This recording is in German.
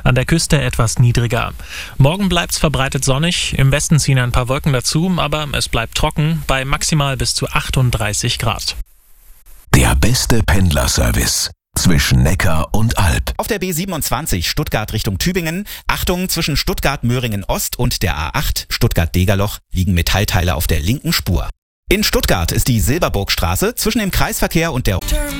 an der Küste etwas niedriger. Morgen bleibt's verbreitet sonnig, im Westen ziehen ein paar Wolken dazu, aber es bleibt trocken bei maximal bis zu 38 Grad. Der beste Pendlerservice zwischen Neckar und Alb. Auf der B27 Stuttgart Richtung Tübingen. Achtung, zwischen Stuttgart-Möhringen Ost und der A8 Stuttgart-Degerloch liegen Metallteile auf der linken Spur. In Stuttgart ist die Silberburgstraße zwischen dem Kreisverkehr und der